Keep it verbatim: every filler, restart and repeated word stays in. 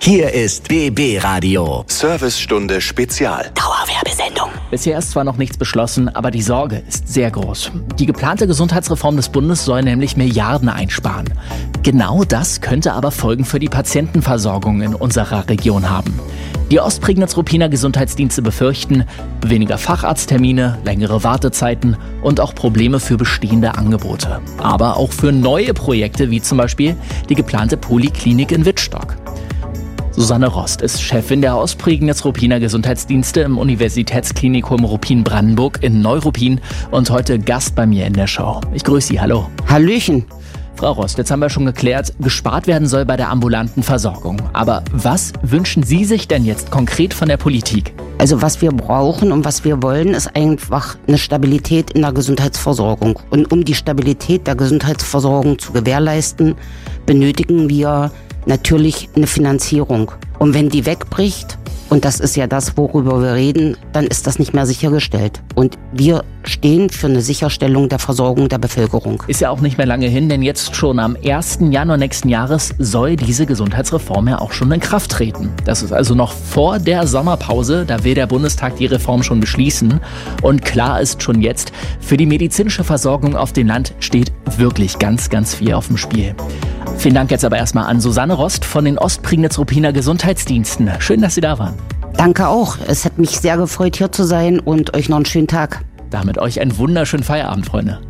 Hier ist B B Radio. Servicestunde Spezial. Dauerwerbesendung. Bisher ist zwar noch nichts beschlossen, aber die Sorge ist sehr groß. Die geplante Gesundheitsreform des Bundes soll nämlich Milliarden einsparen. Genau das könnte aber Folgen für die Patientenversorgung in unserer Region haben. Die Ostprignitz-Ruppiner Gesundheitsdienste befürchten weniger Facharzttermine, längere Wartezeiten und auch Probleme für bestehende Angebote. Aber auch für neue Projekte, wie zum Beispiel die geplante Poliklinik in Wittstock. Susanne Rost ist Chefin der Ostprignitz-Ruppiner Gesundheitsdienste im Universitätsklinikum Ruppin-Brandenburg in Neuruppin und heute Gast bei mir in der Show. Ich grüße Sie, hallo. Hallöchen. Frau Rost, jetzt haben wir schon geklärt, gespart werden soll bei der ambulanten Versorgung. Aber was wünschen Sie sich denn jetzt konkret von der Politik? Also was wir brauchen und was wir wollen, ist einfach eine Stabilität in der Gesundheitsversorgung. Und um die Stabilität der Gesundheitsversorgung zu gewährleisten, benötigen wir natürlich eine Finanzierung. Und wenn die wegbricht, und das ist ja das, worüber wir reden, dann ist das nicht mehr sichergestellt. Und wir stehen für eine Sicherstellung der Versorgung der Bevölkerung. Ist ja auch nicht mehr lange hin, denn jetzt schon am ersten Januar nächsten Jahres soll diese Gesundheitsreform ja auch schon in Kraft treten. Das ist also noch vor der Sommerpause, da will der Bundestag die Reform schon beschließen. Und klar ist schon jetzt, für die medizinische Versorgung auf dem Land steht wirklich ganz, ganz viel auf dem Spiel. Vielen Dank jetzt aber erstmal an Susanne Rost von den Ostprignitz-Ruppiner Gesundheitsdiensten. Schön, dass Sie da waren. Danke auch. Es hat mich sehr gefreut, hier zu sein und euch noch einen schönen Tag. Damit euch einen wunderschönen Feierabend, Freunde.